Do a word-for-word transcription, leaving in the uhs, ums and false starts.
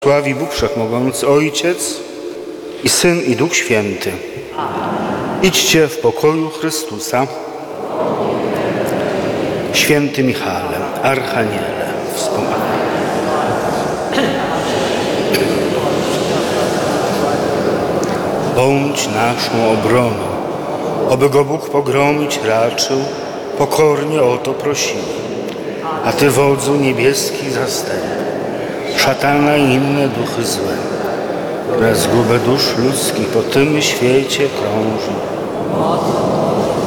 Sławi Bóg Wszechmogący, Ojciec i Syn i Duch Święty. Idźcie w pokoju Chrystusa. Święty Michale, Archaniele, wspomagaj. Bądź naszą obroną, oby go Bóg pogromić raczył, pokornie o to prosimy. A Ty, wodzu niebieski zastęp, szatana i inne duchy złe, które zgubę dusz ludzkich po tym świecie krążą.